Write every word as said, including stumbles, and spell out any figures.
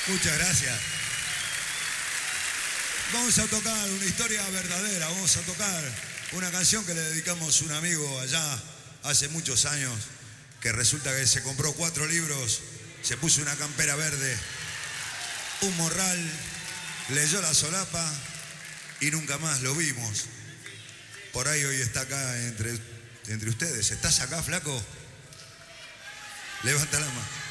Muchas gracias. Vamos a tocar una historia verdadera, vamos a tocar una canción que le dedicamos a un amigo allá hace muchos años, que resulta que se compró cuatro libros, se puso una campera verde, un morral, leyó la solapa y nunca más lo vimos. Por ahí hoy está acá entre, entre ustedes. ¿Estás acá, flaco? Levanta la mano.